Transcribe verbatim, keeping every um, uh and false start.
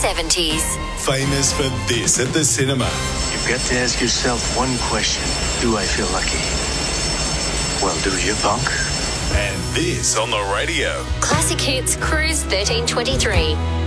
seventies. Famous for this at the cinema. You've got to ask yourself one question. Do I feel lucky? Well, do you, punk? And this on the radio. Classic Hits Cruise thirteen twenty-three.